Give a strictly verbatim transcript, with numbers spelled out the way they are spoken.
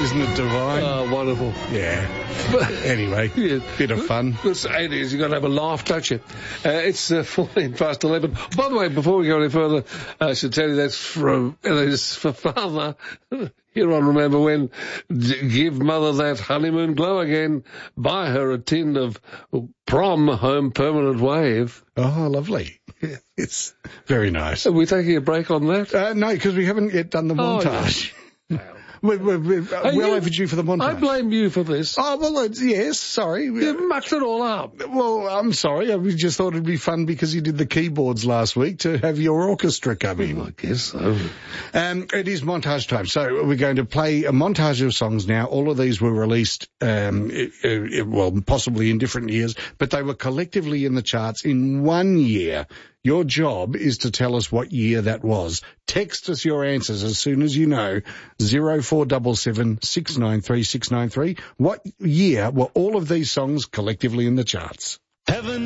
Isn't it divine? Oh, wonderful. Yeah. Anyway, Yeah. bit of fun. It's it is. You've got to have a laugh, don't you? Uh, it's uh, fourteen past eleven. By the way, before we go any further, I should tell you that's from, it is for Father. Here on Remember When. D- give Mother that honeymoon glow again. Buy her a tin of Prom Home Permanent Wave. Oh, lovely. It's very nice. Are we taking a break on that? Uh, no, because we haven't yet done the montage. Oh, We're, we're, we're uh, Are well you- overdue for the montage. I blame you for this. Oh, well, it's, yes, sorry. You mucked it all up. Well, I'm sorry. I just thought it'd be fun because you did the keyboards last week to have your orchestra come in. I guess so. Um, it is montage time. So we're going to play a montage of songs now. All of these were released, um, it, it, well, possibly in different years, but they were collectively in the charts in one year. Your job is to tell us what year that was. Text us your answers as soon as you know. zero four seven seven, six nine three, six nine three. What year were all of these songs collectively in the charts? Heaven